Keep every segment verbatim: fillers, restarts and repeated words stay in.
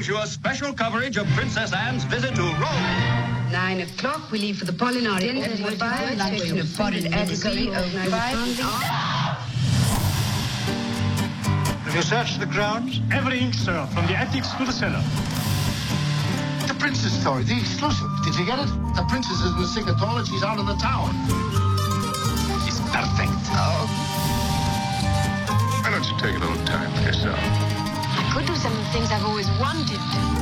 brings you a special coverage of Princess Anne's visit to Rome. Nine o'clock, we leave for the Molinari. Ten forty-five, section of foreign ethically Have you searched the grounds? Every inch, sir, from the attics to the cellar. The princess story, the exclusive. Did you get it? The princess is in the sick at all and she's out in the tower. She's perfect. Oh. Why don't you take a little time for yourself? I could do some of the things I've always wanted.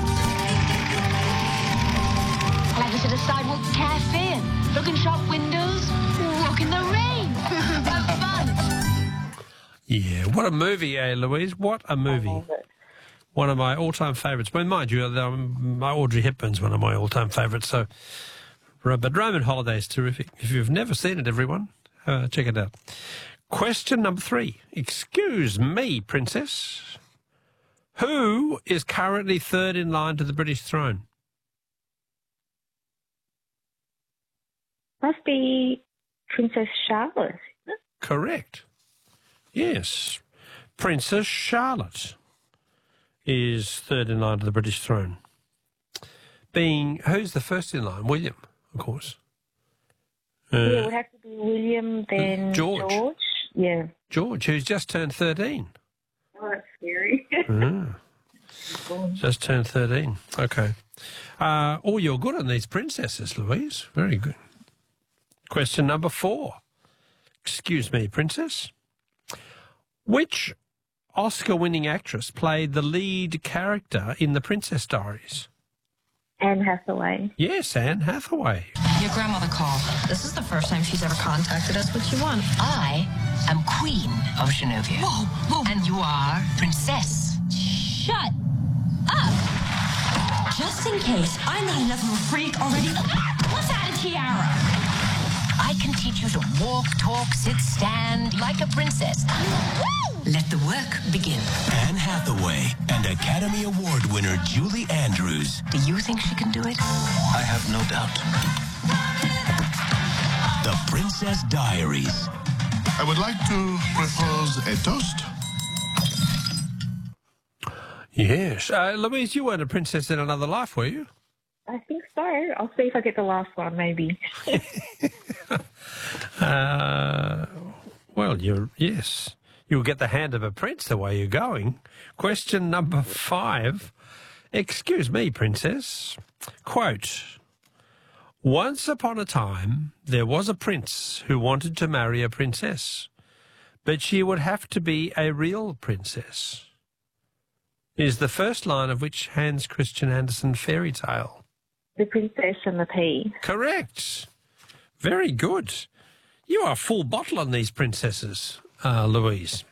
Like visit a sidewalk cafe and look in shop windows, walk in the rain. Have fun. Yeah, what a movie, eh, Louise? What a movie. One of my all-time favourites. But mind you, um, my Audrey Hepburn's one of my all-time favourites. So, but Roman Holiday is terrific. If you've never seen it, everyone, uh, check it out. Question number three. Excuse me, Princess. Who is currently third in line to the British throne? Must be Princess Charlotte. Correct. Yes. Princess Charlotte is third in line to the British throne. Being, who's the first in line? William, of course. Uh, yeah, it would have to be William, then George. George. Yeah. George, who's just turned thirteen. Oh, that's scary. Mm. Just turned thirteen. Okay. Uh, oh, you're good on these princesses, Louise. Very good. Question number four. Excuse me, Princess. Which Oscar-winning actress played the lead character in The Princess Diaries? Anne Hathaway. Yes, Anne Hathaway. Your grandmother called. This is the first time she's ever contacted us. What you want? I am Queen of Genovia. Whoa, whoa. And you are Princess. Shut up. Just in case I'm not enough of a freak already. What's that, a tiara? I can teach you to walk, talk, sit, stand like a princess. Woo! Let the work begin. Anne Hathaway and Academy Award winner Julie Andrews. Do you think she can do it? I have no doubt. The Princess Diaries. I would like to propose a toast. Yes. Uh, Louise, you weren't a princess in another life, were you? I think so. I'll see if I get the last one, maybe. uh, well, you're, yes. You'll get the hand of a prince the way you're going. Question number five. Excuse me, Princess. Quote, once upon a time, there was a prince who wanted to marry a princess, but she would have to be a real princess. Is the first line of which Hans Christian Andersen fairy tale? The Princess and the Pea. Correct. Very good. You are full bottle on these princesses, uh, Louise.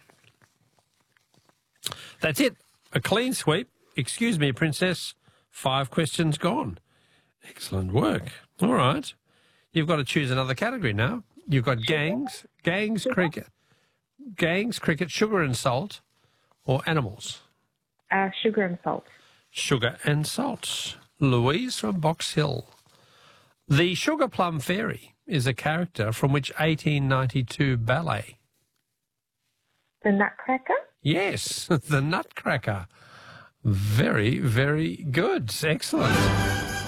That's it. A clean sweep. Excuse me, Princess. Five questions gone. Excellent work. All right. You've got to choose another category now. You've got gangs, gangs, cricket, gangs, cricket, sugar and salt, or animals. Uh, sugar and salt. Sugar and salt. Louise from Box Hill. The Sugar Plum Fairy is a character from which eighteen ninety-two ballet? The Nutcracker? Yes, the Nutcracker. Very, very good. Excellent.